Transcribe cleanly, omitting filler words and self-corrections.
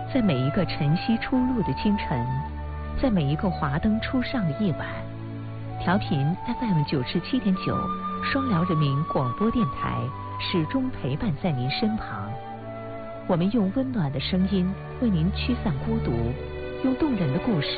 在每一个晨曦初露的清晨，在每一个华灯初上的夜晚，调频 FM 97.9双辽人民广播电台始终陪伴在您身旁。我们用温暖的声音为您驱散孤独，用动人的故事